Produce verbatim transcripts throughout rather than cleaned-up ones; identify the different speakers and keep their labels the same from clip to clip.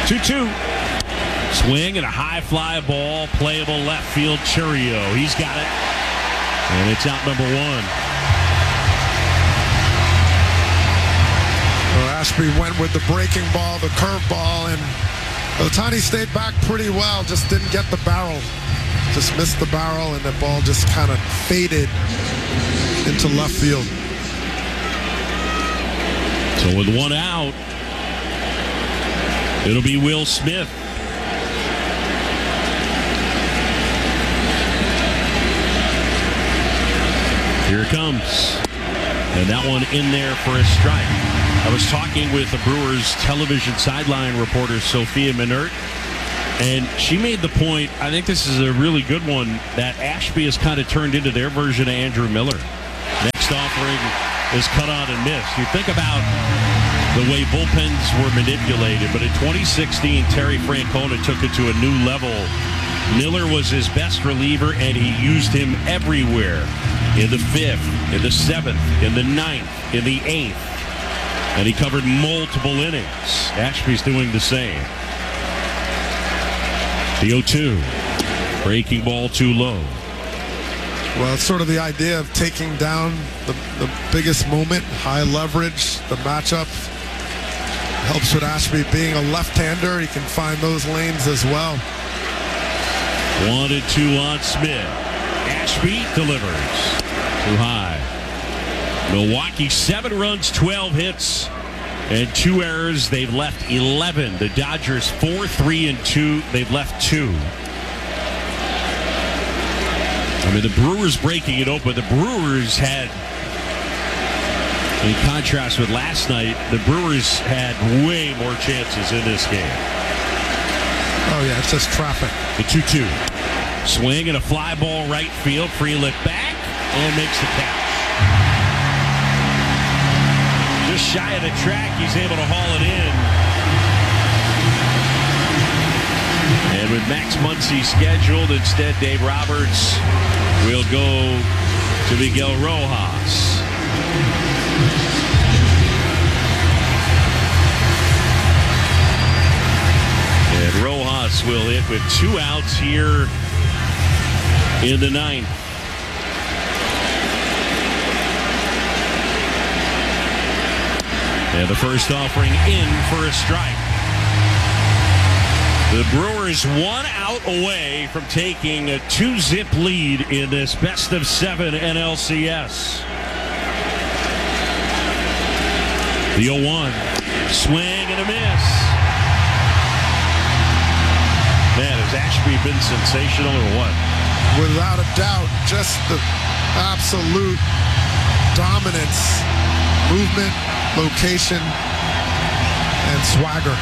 Speaker 1: two two. Swing and a high fly ball, playable left field. Chourio, he's got it. And it's out number one.
Speaker 2: Well, Ashby went with the breaking ball, the curve ball, and Ohtani stayed back pretty well, just didn't get the barrel. Just missed the barrel, and the ball just kind of faded into left field.
Speaker 1: So with one out, it'll be Will Smith. Here it comes. And that one in there for a strike. I was talking with the Brewers television sideline reporter, Sophia Minert, and she made the point, I think this is a really good one, that Ashby has kind of turned into their version of Andrew Miller. Next offering is cut on and missed. You think about the way bullpens were manipulated, but in twenty sixteen, Terry Francona took it to a new level. Miller was his best reliever, and he used him everywhere. In the fifth, in the seventh, in the ninth, in the eighth. And he covered multiple innings. Ashby's doing the same. The oh two. Breaking ball too low.
Speaker 2: Well, it's sort of the idea of taking down the, the biggest moment, high leverage, the matchup. Helps with Ashby being a left-hander. He can find those lanes as well.
Speaker 1: One and two on Smith. Ashby delivers. Too high. Milwaukee, seven runs, twelve hits, and two errors. They've left eleven. The Dodgers, four, three, and two. They've left two. I mean, the Brewers breaking it open. The Brewers had, in contrast with last night, the Brewers had way more chances in this game.
Speaker 2: Oh, yeah, it's just traffic.
Speaker 1: The two two. Swing and a fly ball right field. Frelick back and makes the catch. Just shy of the track, he's able to haul it in. And with Max Muncy scheduled, instead Dave Roberts will go to Miguel Rojas. And Rojas will hit with two outs here in the ninth. And the first offering in for a strike. The Brewers one out away from taking a two-zip lead in this best of seven N L C S. The oh one. Swing and a miss. Man, has Ashby been sensational or what?
Speaker 2: Without a doubt, just the absolute dominance, movement, location, and swagger.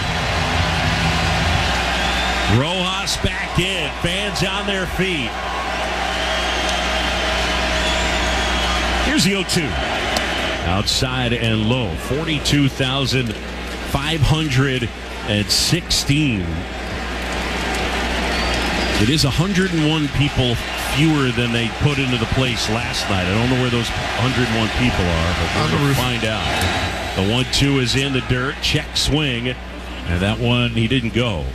Speaker 1: Rojas back in. Fans on their feet. Here's the oh two. Outside and low. forty-two thousand five hundred sixteen. It is one hundred one people fewer than they put into the place last night. I don't know where those one hundred one people are, but we're going to find out. The one two is in the dirt. Check swing. And that one, he didn't go.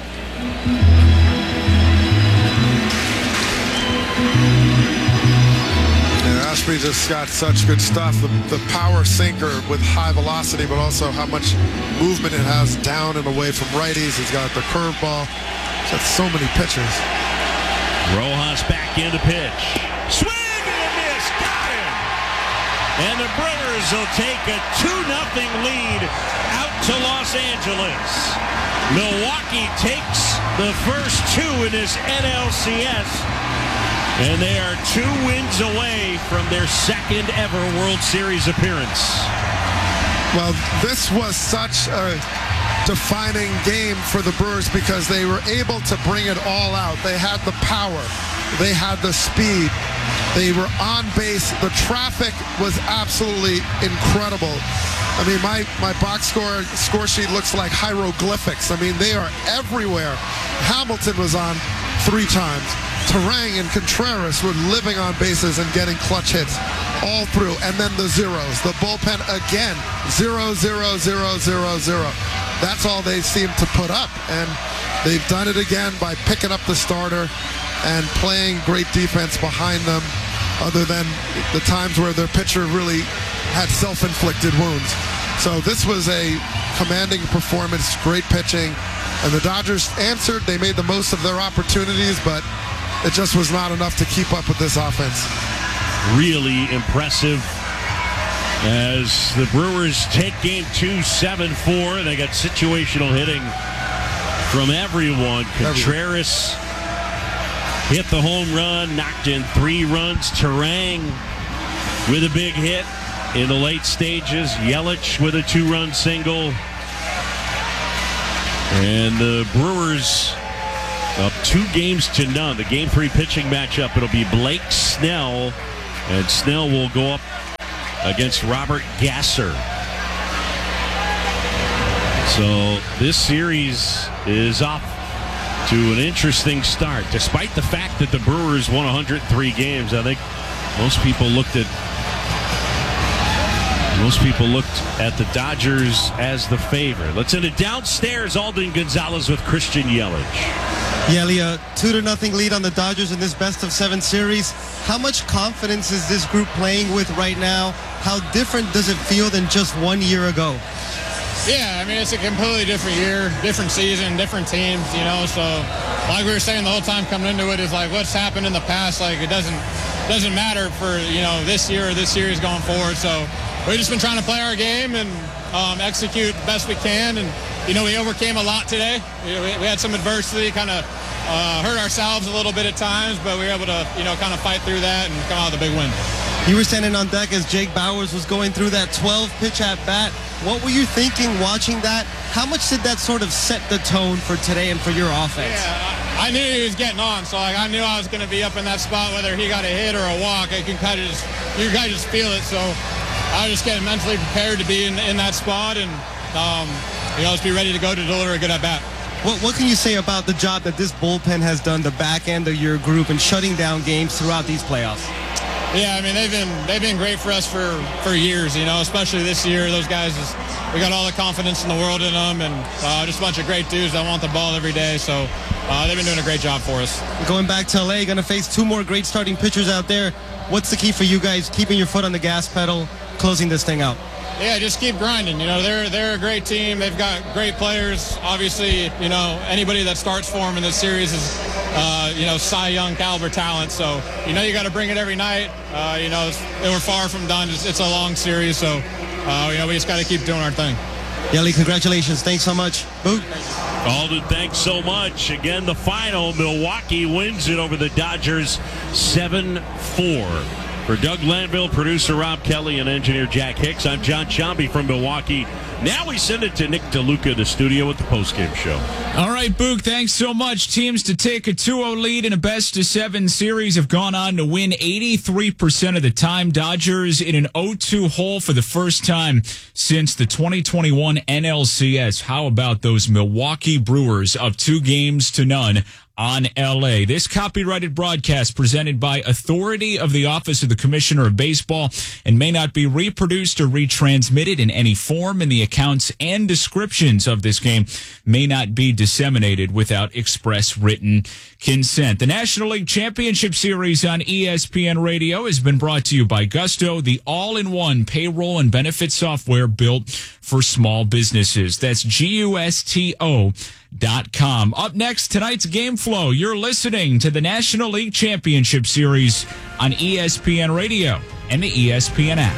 Speaker 2: Yeah, Ashby just got such good stuff. The, the power sinker with high velocity, but also how much movement it has down and away from righties. He's got the curveball. He's got so many pitchers.
Speaker 1: Rojas back in the pitch. Swing and a miss. Got him. And the Brewers will take a two nothing lead out to Los Angeles. Milwaukee takes the first two in this N L C S. And they are two wins away from their second ever World Series appearance.
Speaker 2: Well, this was such a defining game for the Brewers because they were able to bring it all out. They had the power. They had the speed. They were on base. The traffic was absolutely incredible. I mean, my, my box score score sheet looks like hieroglyphics. I mean, they are everywhere. Hamilton was on three times. Terang and Contreras were living on bases and getting clutch hits all through. And then the zeros. The bullpen again, zero, zero, zero, zero, zero. that's all they seem to put up. And they've done it again by picking up the starter and playing great defense behind them, other than the times where their pitcher really had self-inflicted wounds. So this was a commanding performance, great pitching, and the Dodgers answered. They made the most of their opportunities, but it just was not enough to keep up with this offense.
Speaker 1: Really impressive as the Brewers take game two, seven four. They got situational hitting from everyone. Contreras hit the home run, knocked in three runs. Terang with a big hit in the late stages. Yelich with a two-run single. And the Brewers up two games to none. The game three pitching matchup, it'll be Blake Snell. And Snell will go up against Robert Gasser. So this series is off to an interesting start. Despite the fact that the Brewers won one hundred three games, I think most people looked at most people looked at the Dodgers as the favorite. Let's send it downstairs. Alden Gonzalez with Christian Yelich.
Speaker 3: Yeli, a two to nothing lead on the Dodgers in this best of seven series. How much confidence is this group playing with right now? How different does it feel than just one year ago?
Speaker 4: Yeah, I mean, it's a completely different year, different season, different teams, you know, so like we were saying the whole time coming into it is like what's happened in the past, like it doesn't doesn't matter for, you know, this year or this series going forward. So we've just been trying to play our game and um, execute the best we can. And, you know, we overcame a lot today. We, we had some adversity, kind of uh, hurt ourselves a little bit at times, but we were able to, you know, kind of fight through that and come out with a big win.
Speaker 3: You were standing on deck as Jake Bauers was going through that twelve pitch at bat. What were you thinking watching that? How much did that sort of set the tone for today and for your offense?
Speaker 4: Yeah, I, I knew he was getting on, so like, I knew I was going to be up in that spot, whether he got a hit or a walk. I can kind of just, you guys just feel it. So I was just getting mentally prepared to be in, in that spot and, um, you know, just be ready to go to deliver a good at bat.
Speaker 3: What, what can you say about the job that this bullpen has done, the back end of your group, and shutting down games throughout these playoffs?
Speaker 4: Yeah, I mean, they've been they've been great for us for, for years, you know, especially this year. Those guys, is, we got all the confidence in the world in them, and uh, just a bunch of great dudes that want the ball every day. So uh, they've been doing a great job for us.
Speaker 3: Going back to L A, going to face two more great starting pitchers out there. What's the key for you guys, keeping your foot on the gas pedal, closing this thing out?
Speaker 4: Yeah, just keep grinding. You know, they're they're a great team. They've got great players. Obviously, you know, anybody that starts for them in this series is, uh, you know, Cy Young caliber talent. So, you know, you got to bring it every night. Uh, you know, we're far from done. It's, it's a long series. So, uh, you know, we just got to keep doing our thing.
Speaker 3: Yeli, congratulations. Thanks so much. Boo.
Speaker 1: Alden, thanks so much. Again, the final, Milwaukee wins it over the Dodgers seven four. For Doug Lanville, producer Rob Kelly, and engineer Jack Hicks, I'm John Sciambi from Milwaukee. Now we send it to Nick DeLuca, the studio, with the postgame show.
Speaker 5: All right, Boog, thanks so much. Teams to take a two oh lead in a best-of-seven series have gone on to win eighty-three percent of the time. Dodgers in an oh two hole for the first time since the twenty twenty-one N L C S. How about those Milwaukee Brewers up two games to none on L A? This copyrighted broadcast presented by authority of the Office of the Commissioner of Baseball and may not be reproduced or retransmitted in any form, and the accounts and descriptions of this game may not be disseminated without express written consent. The National League Championship Series on E S P N Radio has been brought to you by Gusto, the all-in-one payroll and benefit software built for small businesses. That's G U S T O dot com. Up next, tonight's Game Flow. You're listening to the National League Championship Series on E S P N Radio and the E S P N app.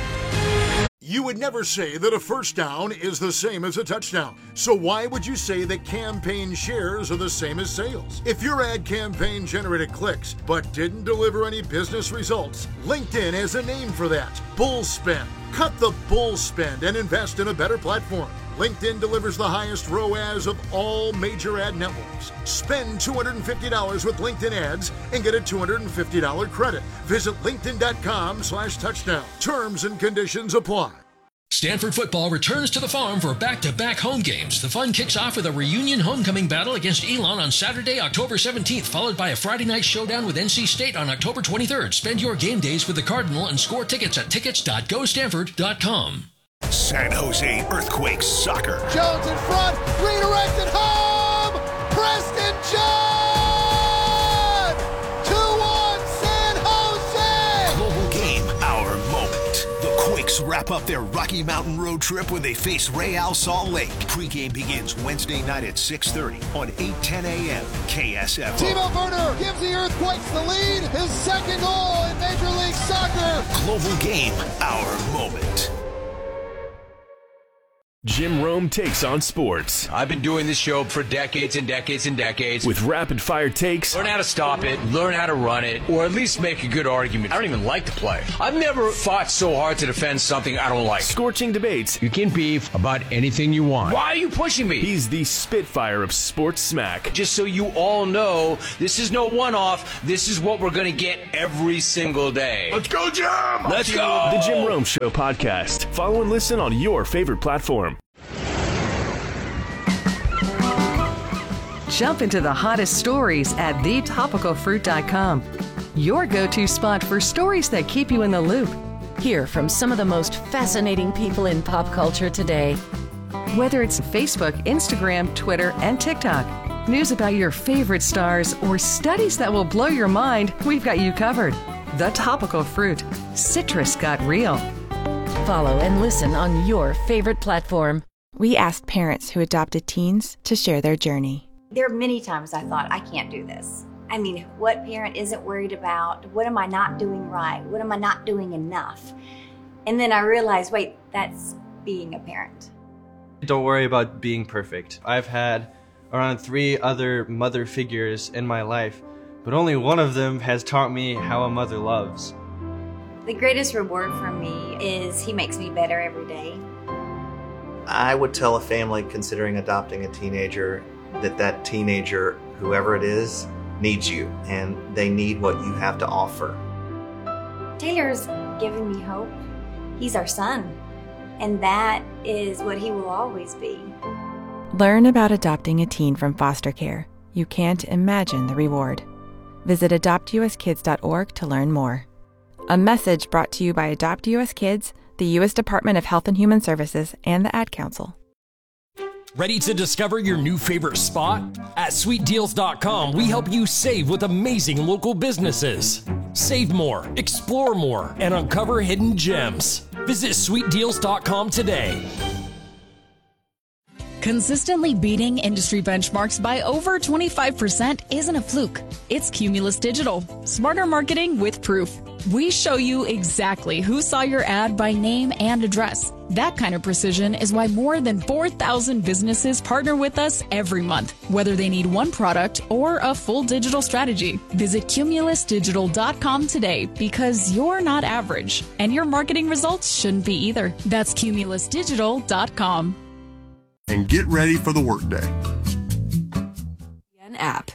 Speaker 6: You would never say that a first down is the same as a touchdown. So why would you say that campaign shares are the same as sales? If your ad campaign generated clicks but didn't deliver any business results, LinkedIn has a name for that: bull spend. Cut the bull spend and invest in a better platform. LinkedIn delivers the highest R O A S of all major ad networks. Spend two hundred fifty dollars with LinkedIn ads and get a two hundred fifty dollars credit. Visit linkedin.com slash touchdown. Terms and conditions apply.
Speaker 7: Stanford football returns to the Farm for back-to-back home games. The fun kicks off with a reunion homecoming battle against Elon on Saturday, October seventeenth, followed by a Friday night showdown with N C State on October twenty-third. Spend your game days with the Cardinal and score tickets at tickets dot go stanford dot com.
Speaker 8: San Jose Earthquakes soccer.
Speaker 9: Jones in front.
Speaker 2: drives it home. Preston John. two one San Jose.
Speaker 8: Global Game, our moment. The Quakes wrap up their Rocky Mountain road trip when they face Real Salt Lake. Pre-game begins Wednesday night at six thirty on eight ten a.m. K S F O.
Speaker 2: Timo Werner gives the Earthquakes the lead. His second goal in Major League Soccer.
Speaker 8: Global Game, our moment.
Speaker 9: Jim Rome takes on sports.
Speaker 10: I've been doing this show for decades and decades and decades.
Speaker 9: With rapid-fire takes.
Speaker 10: Learn how to stop it, learn how to run it, or at least make a good argument. I don't even like the play. I've never fought so hard to defend something I don't like.
Speaker 9: Scorching debates.
Speaker 10: You can beef about anything you want. Why are you pushing me?
Speaker 9: He's the Spitfire of sports smack.
Speaker 10: Just so you all know, this is no one-off. This is what we're going to get every single day.
Speaker 9: Let's go, Jim!
Speaker 10: Let's go!
Speaker 9: The Jim Rome Show podcast. Follow and listen on your favorite platform.
Speaker 11: Jump into the hottest stories at the topical fruit dot com. Your go-to spot for stories that keep you in the loop.
Speaker 12: Hear from some of the most fascinating people in pop culture today.
Speaker 11: Whether it's Facebook, Instagram, Twitter, and TikTok, news about your favorite stars, or studies that will blow your mind, we've got you covered. The Topical Fruit. Citrus got real.
Speaker 12: Follow and listen on your favorite platform.
Speaker 13: We asked parents who adopted teens to share their journey.
Speaker 14: There are many times I thought, I can't do this. I mean, what parent isn't worried about? What am I not doing right? What am I not doing enough? And then I realized, wait, that's being a parent.
Speaker 3: Don't worry about being perfect. I've had around three other mother figures in my life, but only one of them has taught me how a mother loves.
Speaker 14: The greatest reward for me is he makes me better every day.
Speaker 15: I would tell a family considering adopting a teenager that that teenager, whoever it is, needs you, and they need what you have to offer.
Speaker 14: Taylor's given me hope. He's our son, and that is what he will always be.
Speaker 13: Learn about adopting a teen from foster care. You can't imagine the reward. Visit adopt u s kids dot org to learn more. A message brought to you by Adopt U S Kids, the U S Department of Health and Human Services, and the Ad Council.
Speaker 16: Ready to discover your new favorite spot? At sweet deals dot com, we help you save with amazing local businesses. Save more, explore more, and uncover hidden gems. Visit sweet deals dot com today.
Speaker 17: Consistently beating industry benchmarks by over twenty-five percent isn't a fluke. It's Cumulus Digital. Smarter marketing with proof. We show you exactly who saw your ad by name and address. That kind of precision is why more than four thousand businesses partner with us every month, whether they need one product or a full digital strategy. Visit cumulus digital dot com today because you're not average, and your marketing results shouldn't be either. That's cumulus digital dot com.
Speaker 18: And get ready for the workday.
Speaker 11: An app.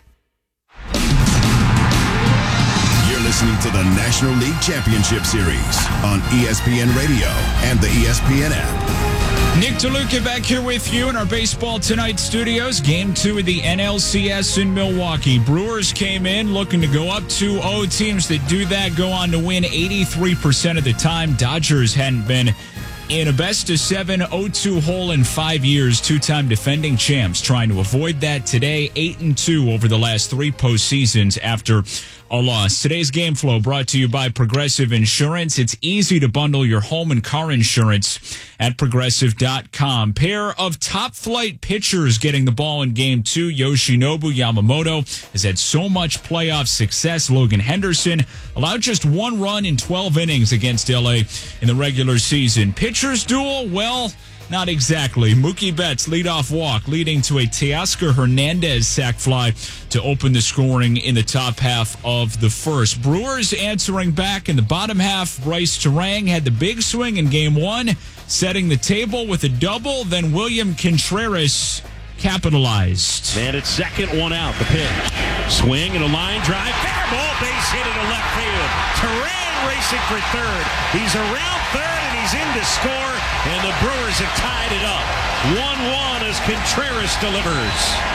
Speaker 18: You're listening to the National League Championship Series on E S P N Radio and the E S P N app.
Speaker 5: Nick DeLuca back here with you in our Baseball Tonight studios. Game two of the N L C S in Milwaukee. Brewers came in looking to go up two oh. Teams that do that go on to win eighty-three percent of the time. Dodgers hadn't been in a best of seven oh two hole in five years. Two-time defending champs trying to avoid that today. eight and two over the last three postseasons after a loss. Today's game flow brought to you by Progressive Insurance. It's easy to bundle your home and car insurance at progressive dot com. Pair of top flight pitchers getting the ball in game two. Yoshinobu Yamamoto has had so much playoff success. Logan Henderson allowed just one run in twelve innings against L A in the regular season. Pitchers duel, well, not exactly. Mookie Betts leadoff walk leading to a Teoscar Hernandez sac fly to open the scoring in the top half of the first. Brewers answering back in the bottom half. Bryce Terang had the big swing in game one, setting the table with a double. Then William Contreras capitalized.
Speaker 1: And it's second, one out. The pitch. Swing and a line drive. Fair ball, base hit into left field. Terang racing for third. He's around third and he's in to score. And the Brewers have tied it up. one one as Contreras delivers.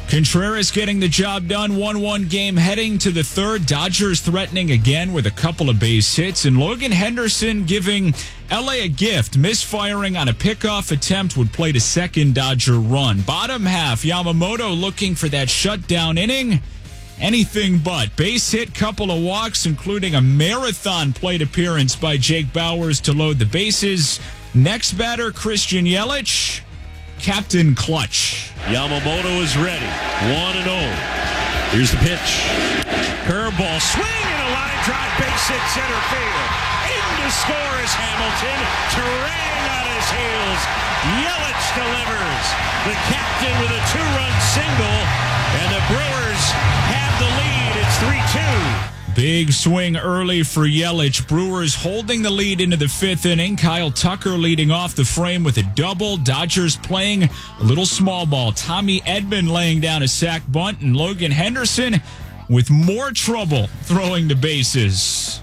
Speaker 5: Contreras getting the job done. one one game heading to the third. Dodgers threatening again with a couple of base hits. And Logan Henderson giving L A a gift. Misfiring on a pickoff attempt would play to second Dodger run. Bottom half, Yamamoto looking for that shutdown inning. Anything but. Base hit, couple of walks, including a marathon plate appearance by Jake Bauers to load the bases. Next batter, Christian Yelich. Captain Clutch.
Speaker 1: Yamamoto is ready. one and oh. Here's the pitch. Curveball. Swing and a line drive. Base hit center field. In to score is Hamilton. Turang on his heels. Yelich delivers. The captain with a two-run single. And the Brewers have the lead. It's three two.
Speaker 5: Big swing early for Yelich. Brewers holding the lead into the fifth inning. Kyle Tucker leading off the frame with a double. Dodgers playing a little small ball. Tommy Edman laying down a sac bunt. And Logan Henderson with more trouble throwing the bases.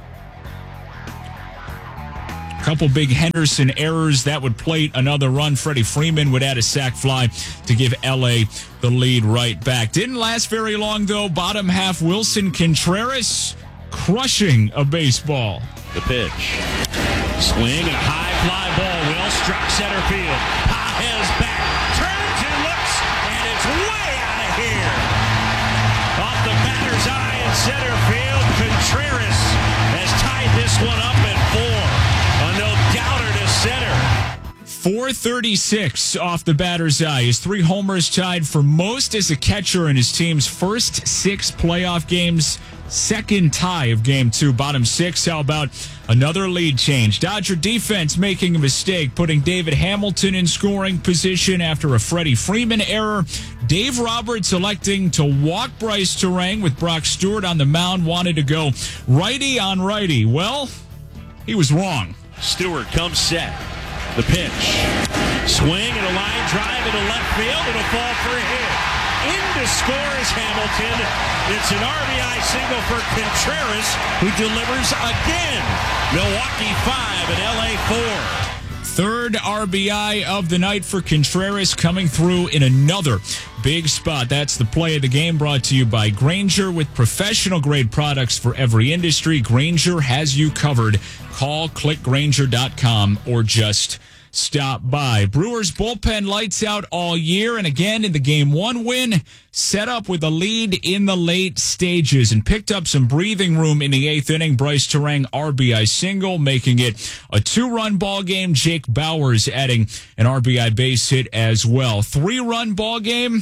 Speaker 5: Couple big Henderson errors that would plate another run. Freddie Freeman would add a sac fly to give L A the lead right back. Didn't last very long, though. Bottom half, Wilson Contreras crushing a baseball.
Speaker 1: The pitch. Swing and a high fly ball. Well struck center field. Pages back. Turns and looks, and it's way out of here. Off the batter's eye in center field. Contreras has tied this one up at four. A no-doubter to center.
Speaker 5: four thirty-six off the batter's eye. His three homers tied for most as a catcher in his team's first six playoff games. Second tie of game two. Bottom six. How about another lead change? Dodger defense making a mistake, putting David Hamilton in scoring position after a Freddie Freeman error. Dave Roberts electing to walk Bryce Turang with Brock Stewart on the mound. Wanted to go righty on righty. Well, he was wrong.
Speaker 1: Stewart comes set. The pitch. Swing and a line drive into left field. It'll fall for a hit. In to score is Hamilton. It's an R B I single for Contreras, who delivers again. Milwaukee five and L A four.
Speaker 5: Third R B I of the night for Contreras, coming through in another big spot. That's the play of the game, brought to you by Grainger. With professional grade products for every industry, Grainger has you covered. Call click grainger dot com or just stop by. Brewers bullpen lights out all year, and again in the game one win, set up with a lead in the late stages and picked up some breathing room in the eighth inning. Bryce Turang R B I single, making it a two-run ball game. Jake Bauers adding an R B I base hit as well. Three-run ball game.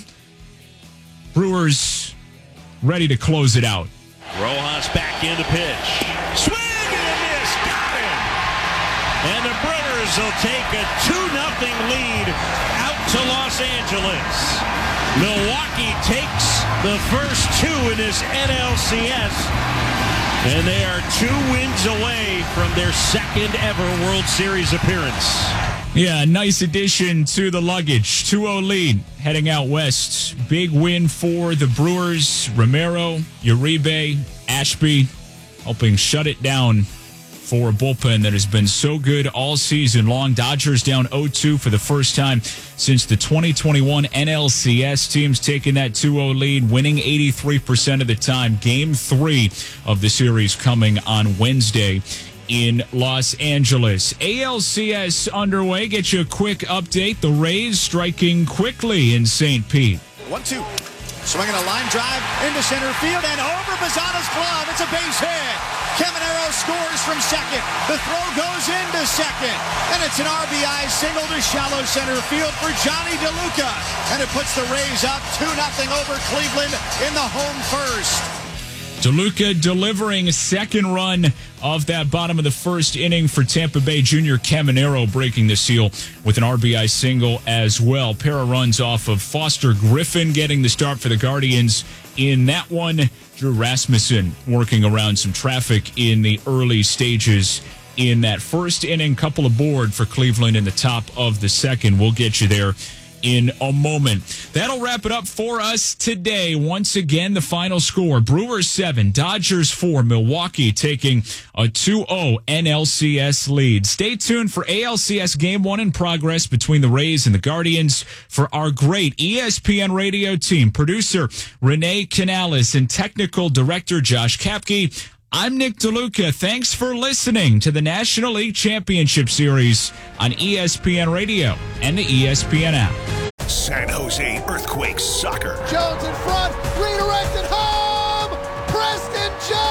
Speaker 5: Brewers ready to close it out.
Speaker 1: Rojas back in the pitch. Swing and a miss. Got him. And the Brewers will take a two nothing lead out to Los Angeles. Milwaukee takes the first two in this N L C S. And they are two wins away from their second ever World Series appearance.
Speaker 5: Yeah, nice addition to the luggage. two oh lead heading out west. Big win for the Brewers. Romero, Uribe, Ashby helping shut it down for a bullpen that has been so good all season long. Dodgers down oh two for the first time since the twenty twenty-one N L C S. Teams taking that two oh lead, winning eighty-three percent of the time. Game three of the series coming on Wednesday in Los Angeles. A L C S underway. Get you a quick update. The Rays striking quickly in Saint Pete.
Speaker 19: one two. Swinging a line drive into center field and over Bazzano's glove. It's a base hit. Caminero scores from second. The throw goes into second. And it's an R B I single to shallow center field for Johnny DeLuca. And it puts the Rays up two nothing over Cleveland in the home first.
Speaker 5: DeLuca delivering a second run of that bottom of the first inning for Tampa Bay. Junior Caminero breaking the seal with an R B I single as well. Pair of runs off of Foster Griffin getting the start for the Guardians in that one. Drew Rasmussen working around some traffic in the early stages in that first inning. Couple aboard for Cleveland in the top of the second. We'll get you there in a moment. That'll wrap it up for us today. Once again, the final score, Brewers seven, Dodgers four, Milwaukee taking a two oh N L C S lead. Stay tuned for A L C S Game one in progress between the Rays and the Guardians. For our great E S P N radio team, producer Renee Canales and technical director Josh Kapke, I'm Nick DeLuca. Thanks for listening to the National League Championship Series on E S P N Radio and the E S P N app.
Speaker 8: San Jose Earthquakes soccer.
Speaker 19: Jones in front, redirected home. Preston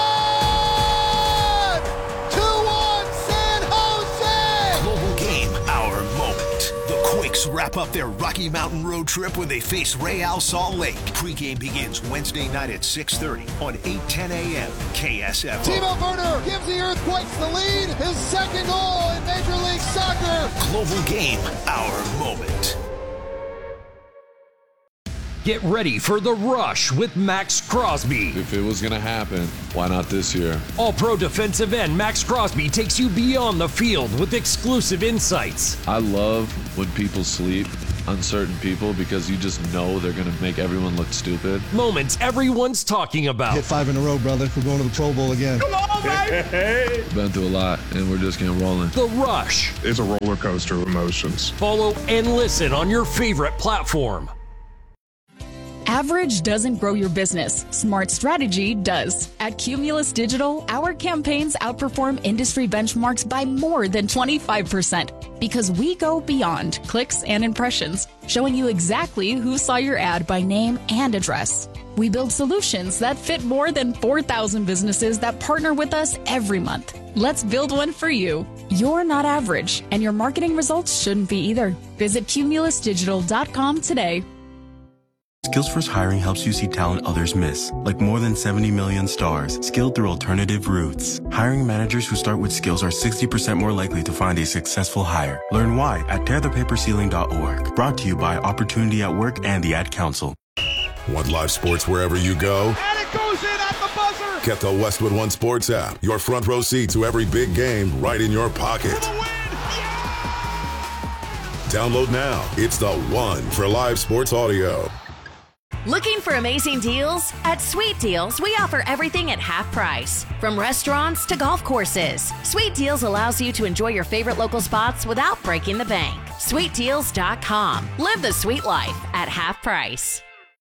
Speaker 19: John. two one San Jose.
Speaker 8: Global game, our moment. The Quakes wrap up their Rocky Mountain road trip when they face Real Salt Lake. Pre-game begins Wednesday night at six thirty on eight ten a.m. K S F O.
Speaker 19: Timo Werner gives the Earthquakes the lead. His second goal in Major League Soccer.
Speaker 8: Global game, our moment.
Speaker 16: Get ready for The Rush with Max Crosby.
Speaker 20: If it was going to happen, why not this year?
Speaker 16: All-pro defensive end Max Crosby takes you beyond the field with exclusive insights.
Speaker 20: I love when people sleep on certain people because you just know they're going to make everyone look stupid.
Speaker 16: Moments everyone's talking about.
Speaker 21: Hit five in a row, brother. We're going to the Pro Bowl again.
Speaker 20: Come on, baby! Been through a lot, and we're just getting rolling.
Speaker 16: The Rush.
Speaker 22: It's a roller coaster of emotions.
Speaker 16: Follow and listen on your favorite platform.
Speaker 17: Average doesn't grow your business. Smart strategy does. At Cumulus Digital, our campaigns outperform industry benchmarks by more than twenty-five percent because we go beyond clicks and impressions, showing you exactly who saw your ad by name and address. We build solutions that fit more than four thousand businesses that partner with us every month. Let's build one for you. You're not average, and your marketing results shouldn't be either. Visit cumulus digital dot com today.
Speaker 23: Skillsforce Hiring helps you see talent others miss, like more than seventy million stars, skilled through alternative routes. Hiring managers who start with skills are sixty percent more likely to find a successful hire. Learn why at tear the paper ceiling dot org. Brought to you by Opportunity at Work and the Ad Council.
Speaker 18: Want live sports wherever you go?
Speaker 19: And it goes in at the buzzer.
Speaker 18: Get the Westwood One Sports app. Your front row seat to every big game right in your pocket. Download now. It's the one for live sports audio.
Speaker 12: Looking for amazing deals? At Sweet Deals, we offer everything at half price. From restaurants to golf courses, Sweet Deals allows you to enjoy your favorite local spots without breaking the bank. sweet deals dot com. Live the sweet life at half price.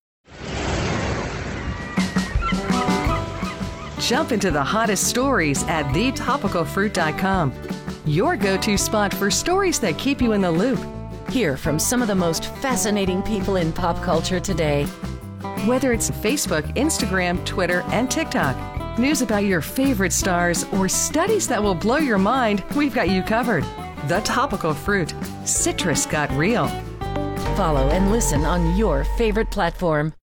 Speaker 11: Jump into the hottest stories at the topical fruit dot com. Your go-to spot for stories that keep you in the loop.
Speaker 12: Hear from some of the most fascinating people in pop culture today.
Speaker 11: Whether it's Facebook, Instagram, Twitter, and TikTok, news about your favorite stars, or studies that will blow your mind, we've got you covered. The Topical Fruit. Citrus got real.
Speaker 12: Follow and listen on your favorite platform.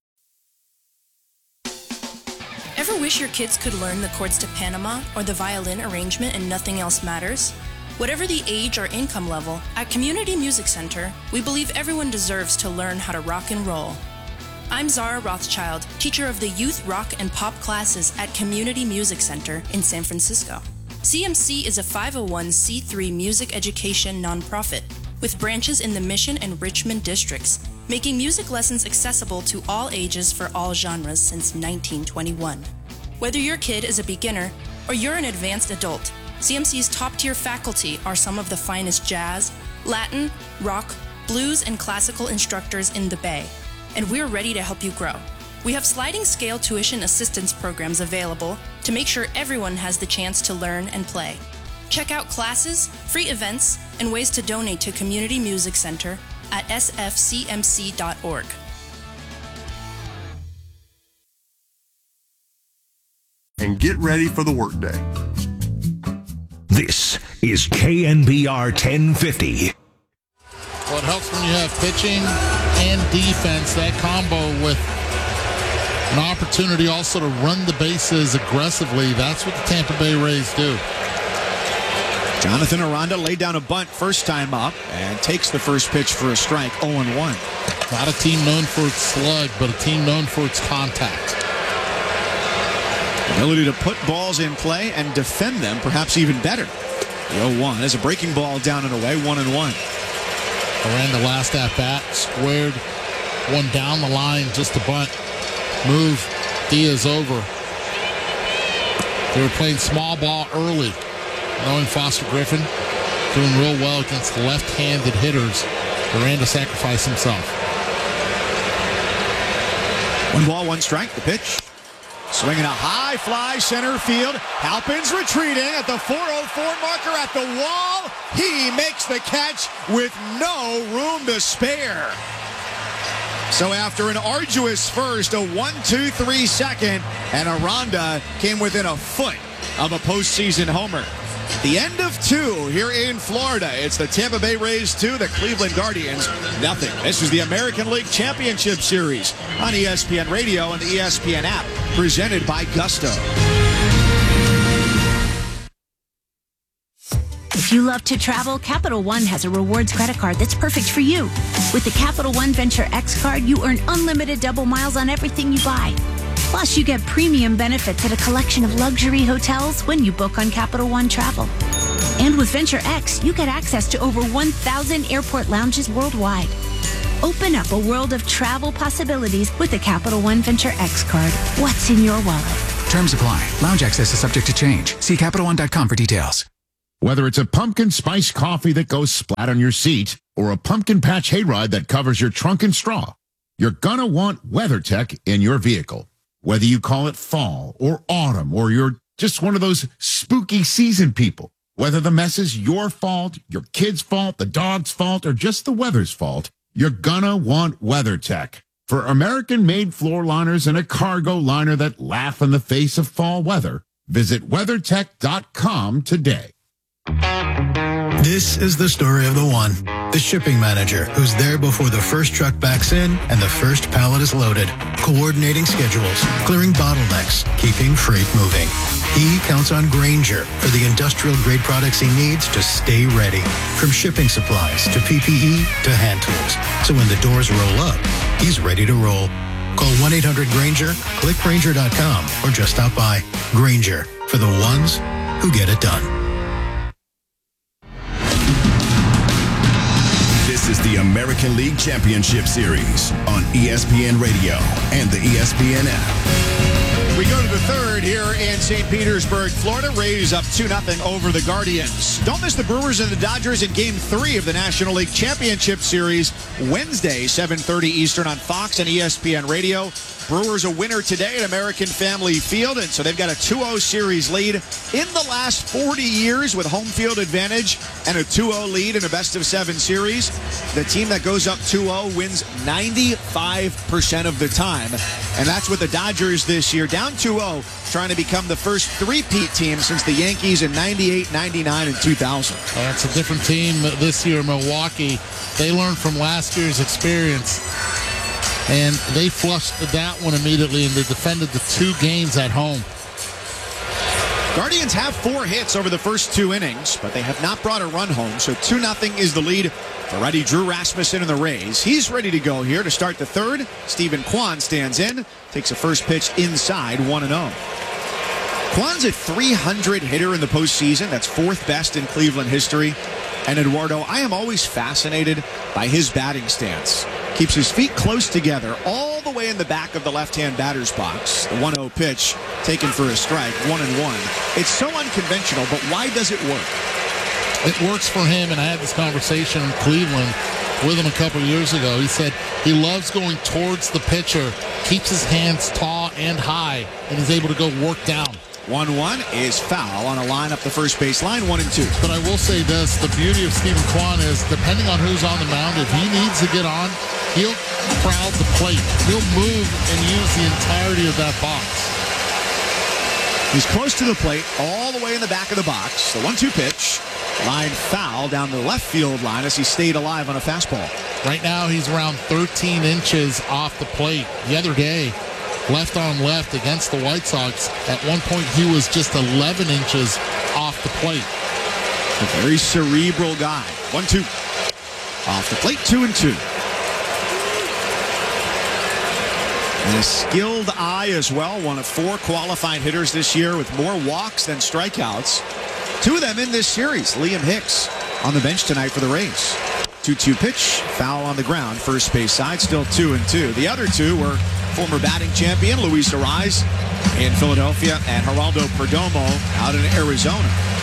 Speaker 24: Ever wish your kids could learn the chords to Panama or the violin arrangement and nothing else matters? Whatever the age or income level, at Community Music Center, we believe everyone deserves to learn how to rock and roll. I'm Zara Rothschild, teacher of the youth rock and pop classes at Community Music Center in San Francisco. C M C is a five oh one c three music education nonprofit with branches in the Mission and Richmond districts, making music lessons accessible to all ages for all genres since nineteen twenty-one. Whether your kid is a beginner or you're an advanced adult, C M C's top-tier faculty are some of the finest jazz, Latin, rock, blues, and classical instructors in the Bay, and we're ready to help you grow. We have sliding scale tuition assistance programs available to make sure everyone has the chance to learn and play. Check out classes, free events, and ways to donate to Community Music Center at s f c m c dot org.
Speaker 25: And get ready for the workday.
Speaker 8: This is K N B R ten fifty.
Speaker 26: Well, it helps when you have pitching and defense, that combo with an opportunity also to run the bases aggressively. That's what the Tampa Bay Rays do.
Speaker 19: Jonathan Aranda laid down a bunt first time up and takes the first pitch for a strike, oh and one.
Speaker 26: Not a team known for its slug, but a team known for its contact.
Speaker 19: Ability to put balls in play and defend them perhaps even better. The oh one is a breaking ball down and away, one and one.
Speaker 26: Aranda last at bat squared one down the line just to bunt, move Diaz over. They were playing small ball early, knowing Foster Griffin doing real well against left-handed hitters. They ran to sacrifice himself.
Speaker 19: One ball, one strike. The pitch. Swinging a high fly center field. Halpin's retreating at the four oh four marker at the wall. He makes the catch with no room to spare. So after an arduous first, a one two three second, and Aranda came within a foot of a postseason homer. The end of two here in Florida. It's the Tampa Bay Rays two, the Cleveland Guardians nothing. This is the American League Championship Series on E S P N Radio and the E S P N app, presented by Gusto.
Speaker 2: If you love to travel, Capital One has a rewards credit card that's perfect for you. With the Capital One Venture X card, you earn unlimited double miles on everything you buy. Plus, you get premium benefits at a collection of luxury hotels when you book on Capital One Travel. And with Venture X, you get access to over one thousand airport lounges worldwide. Open up a world of travel possibilities with the Capital One Venture X card. What's in your wallet?
Speaker 4: Terms apply. Lounge access is subject to change. See Capital One dot com for details.
Speaker 6: Whether it's a pumpkin spice coffee that goes splat on your seat or a pumpkin patch hayride that covers your trunk and straw, you're gonna want WeatherTech in your vehicle. Whether you call it fall or autumn, or you're just one of those spooky season people, whether the mess is your fault, your kid's fault, the dog's fault, or just the weather's fault, you're gonna want WeatherTech. For American-made floor liners and a cargo liner that laugh in the face of fall weather, visit WeatherTech dot com today.
Speaker 7: This is the story of the one, the shipping manager who's there before the first truck backs in and the first pallet is loaded, coordinating schedules, clearing bottlenecks, keeping freight moving. He counts on Grainger for the industrial-grade products he needs to stay ready, from shipping supplies to P P E to hand tools. So when the doors roll up, he's ready to roll. Call one eight hundred Grainger, click Grainger dot com, or just stop by. Grainger, for the ones who get it done.
Speaker 18: This is the American League Championship Series on E S P N Radio and the E S P N app.
Speaker 19: We go to the third here in Saint Petersburg, Florida. Rays up two nothing over the Guardians. Don't miss the Brewers and the Dodgers in Game three of the National League Championship Series Wednesday, seven thirty Eastern on Fox and E S P N Radio. Brewers a winner today at American Family Field, and so they've got a two oh series lead in the last forty years with home field advantage and a two oh lead in a best-of-seven series. The team that goes up two oh wins ninety-five percent of the time, and that's with the Dodgers this year, down two oh, trying to become the first three-peat team since the Yankees in ninety-eight, ninety-nine, and two thousand.
Speaker 26: Oh, that's a different team this year, Milwaukee. They learned from last year's experience, and they flushed that one immediately, and they defended the two games at home.
Speaker 19: Guardians have four hits over the first two innings, but they have not brought a run home, so two nothing is the lead for righty Drew Rasmussen and the Rays. He's ready to go here to start the third. Stephen Kwan stands in, takes a first pitch inside, one and oh. Kwan's a three hundred hitter in the postseason. That's fourth best in Cleveland history. And Eduardo, I am always fascinated by his batting stance. Keeps his feet close together all the way in the back of the left-hand batter's box. The one oh pitch taken for a strike, one and one. It's so unconventional, but why does it work?
Speaker 26: It works for him, and I had this conversation in Cleveland with him a couple years ago. He said he loves going towards the pitcher, keeps his hands tall and high, and is able to go work down.
Speaker 19: one one is foul on a line up the first base line, one and two.
Speaker 26: But I will say this, the beauty of Stephen Kwan is, depending on who's on the mound, if he needs to get on, he'll crowd the plate. He'll move and use the entirety of that box.
Speaker 19: He's close to the plate, all the way in the back of the box. The one two pitch, line foul down the left field line as he stayed alive on a fastball.
Speaker 26: Right now he's around thirteen inches off the plate. The other day, left on left against the White Sox, at one point he was just eleven inches off the plate.
Speaker 19: A very cerebral guy. one two. Off the plate, two and two. And a skilled eye as well. One of four qualified hitters this year with more walks than strikeouts. Two of them in this series. Liam Hicks on the bench tonight for the Rays. two two pitch, foul on the ground, first base side, still two and two. The other two were former batting champion Luis Arraez in Philadelphia and Geraldo Perdomo out in Arizona.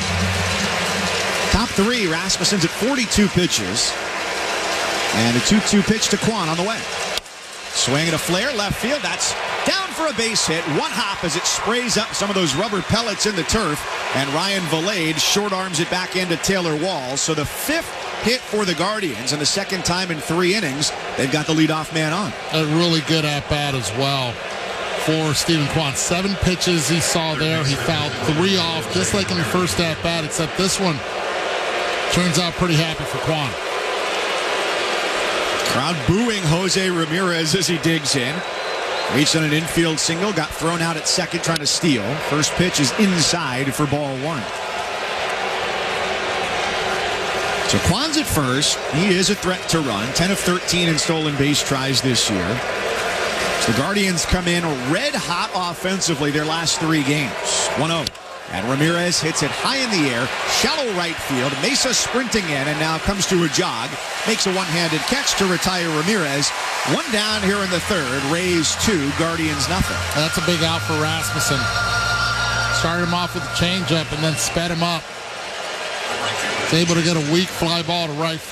Speaker 19: Top three, Rasmussen's at forty-two pitches. And a two two pitch to Kwan on the way. Swing and a flare, left field. That's down for a base hit. One hop as it sprays up some of those rubber pellets in the turf. And Ryan Valade short arms it back into Taylor Walls. So the fifth hit for the Guardians, and the second time in three innings, they've got the leadoff man on.
Speaker 26: A really good at-bat as well for Steven Kwan. Seven pitches he saw there. He fouled three off, just like in the first at-bat, except this one turns out pretty happy for Kwan.
Speaker 19: Crowd booing Jose Ramirez as he digs in. Reached on an infield single, got thrown out at second trying to steal. First pitch is inside for ball one. So Kwan's at first. He is a threat to run. ten of thirteen in stolen base tries this year. So the Guardians come in red hot offensively their last three games. one oh. And Ramirez hits it high in the air, shallow right field. Mesa sprinting in and now comes to a jog. Makes a one-handed catch to retire Ramirez. One down here in the third. Rays two, Guardians nothing.
Speaker 26: That's a big out for Rasmussen. Started him off with a changeup and then sped him up. He's able to get a weak fly ball to right field.